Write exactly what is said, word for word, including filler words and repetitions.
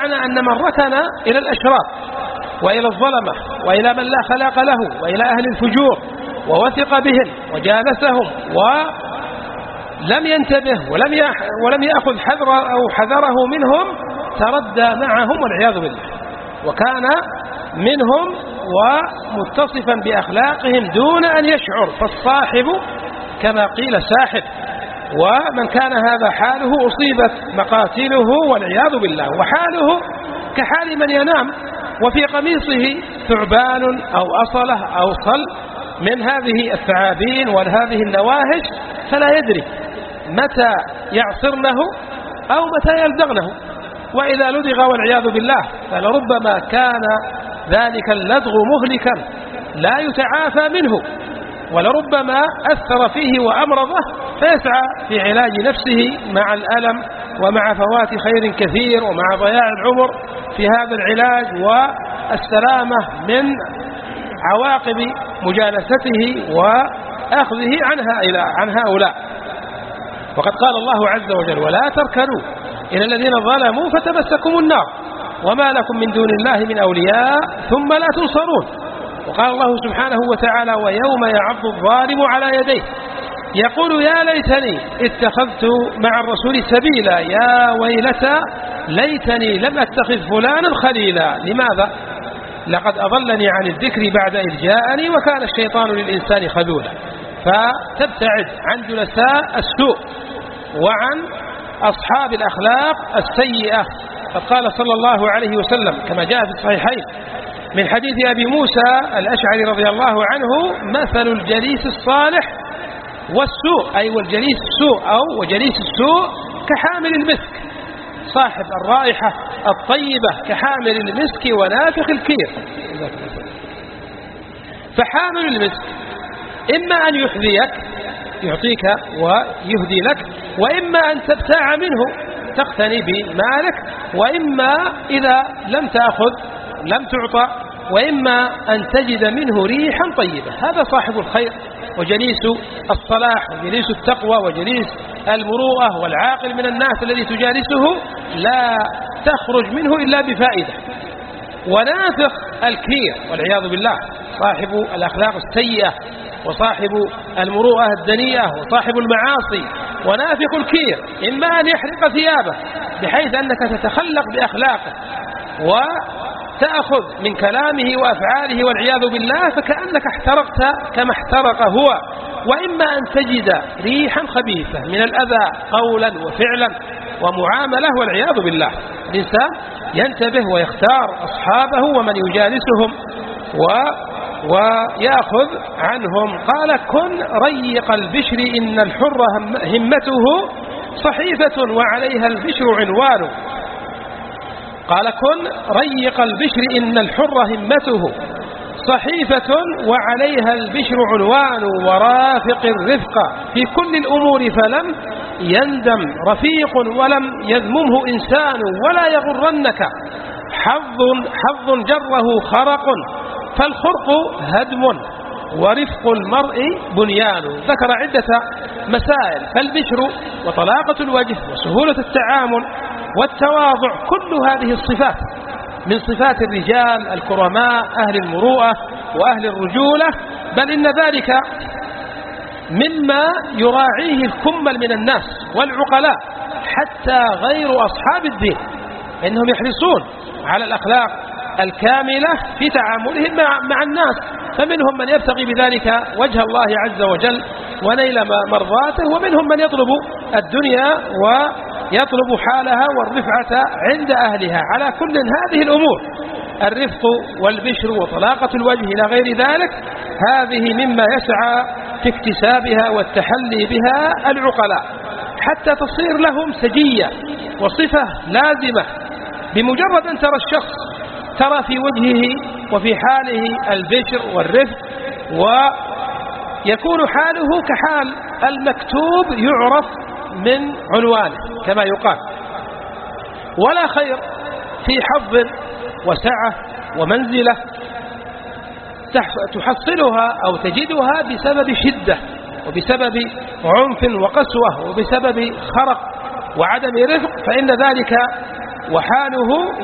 بمعنى أن من ركن إلى الأشرار وإلى الظلمة وإلى من لا خلاق له وإلى أهل الفجور ووثق بهم وجالسهم ولم ينتبه ولم ولم يأخذ حذر أو حذره منهم تردى معهم والعياذ بالله، وكان منهم ومتصفا بأخلاقهم دون أن يشعر، فالصاحب كما قيل ساحب، ومن كان هذا حاله أصيبت مقاتله والعياذ بالله، وحاله كحال من ينام وفي قميصه ثعبان أو أصلة أو صل من هذه الثعابين وهذه النواهش، فلا يدري متى يعصرنه أو متى يلدغنه، وإذا لدغ والعياذ بالله فلربما كان ذلك اللدغ مهلكا لا يتعافى منه، ولربما أثر فيه وأمرضه فيسعى في علاج نفسه مع الألم ومع فوات خير كثير ومع ضياع العمر في هذا العلاج والسلامة من عواقب مجالسته وأخذه عنها إلى عن هؤلاء. وقد قال الله عز وجل: ولا تركنوا إلى الذين ظلموا فتمسكم النار وما لكم من دون الله من أولياء ثم لا تنصرون. وقال الله سبحانه وتعالى: ويوم يعض الظالم على يديه يقول يا ليتني اتخذت مع الرسول سبيلا يا ويلتى ليتني لم أتخذ فلانا خليلا. لماذا؟ لقد أضلني عن الذكر بعد إذ جاءني وكان الشيطان للإنسان خذولا. فتبتعد عن جلساء السوء وعن أصحاب الأخلاق السيئة. فقال صلى الله عليه وسلم كما جاء في الصحيحين من حديث أبي موسى الأشعري رضي الله عنه: مثل الجليس الصالح والسوء، أي والجليس السوء أو وجليس السوء كحامل المسك، صاحب الرائحة الطيبة كحامل المسك ونافخ الكير. فحامل المسك إما أن يحذيك يعطيك ويهدي لك، وإما أن تبتاع منه تقتني بمالك، وإما إذا لم تأخذ لم تعطى، وإما أن تجد منه ريحا طيبة. هذا صاحب الخير وجليس الصلاح وجليس التقوى وجليس المروءة، والعاقل من الناس الذي تجالسه لا تخرج منه إلا بفائدة. ونافخ الكير والعياذ بالله صاحب الأخلاق السيئة وصاحب المروءة الدنيئة وصاحب المعاصي ونافخ الكير إما أن يحرق ثيابه بحيث أنك تتخلق بأخلاقه وتأخذ من كلامه وأفعاله والعياذ بالله فكأنك احترقت كما احترق هو، وإما أن تجد ريحا خبيثة من الأذى قولا وفعلا ومعاملة والعياذ بالله. الإنسان ينتبه ويختار أصحابه ومن يجالسهم و ويأخذ عنهم. قال: كن ريق البشر إن الحر همته صحيفة وعليها البشر عنوان. قال: كن ريق البشر إن الحر همته صحيفة وعليها البشر عنوان، ورافق الرفق في كل الأمور فلم يندم رفيق ولم يذممه إنسان، ولا يغرنك حظ حظ جره خرق فالخرق هدم ورفق المرء بنيان. ذكر عدة مسائل: فالبشر وطلاقة الوجه وسهولة التعامل والتواضع كل هذه الصفات من صفات الرجال الكرماء أهل المروءة وأهل الرجولة، بل إن ذلك مما يراعيه الكمل من الناس والعقلاء حتى غير أصحاب الدين، إنهم يحرصون على الأخلاق الكاملة في تعاملهم مع, مع الناس، فمنهم من يبتغي بذلك وجه الله عز وجل ونيل مرضاته، ومنهم من يطلب الدنيا ويطلب حالها والرفعة عند أهلها. على كل هذه الأمور الرفق والبشر وطلاقة الوجه إلى غير ذلك هذه مما يسعى في اكتسابها والتحلي بها العقلاء حتى تصير لهم سجية وصفة لازمة. بمجرد أن ترى الشخص ترى في وجهه وفي حاله البشر والرفق، ويكون حاله كحال المكتوب يعرف من عنوانه كما يقال. ولا خير في حظ وسعة ومنزلة تحصلها أو تجدها بسبب شدة وبسبب عنف وقسوة وبسبب خرق وعدم رفق، فإن ذلك وحاله